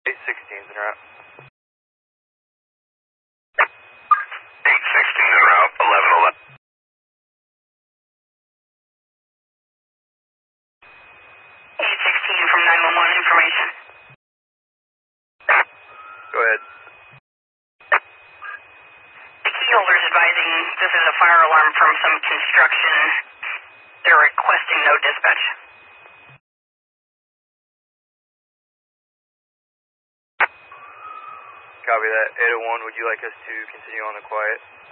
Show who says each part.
Speaker 1: 816's en route.
Speaker 2: 816 en route, 1111.
Speaker 3: 816 from 911, information.
Speaker 1: Go ahead.
Speaker 3: The key holder is advising this is a fire alarm from some construction. They're requesting no dispatch.
Speaker 1: Copy that. 801, would you like us to continue on the quiet?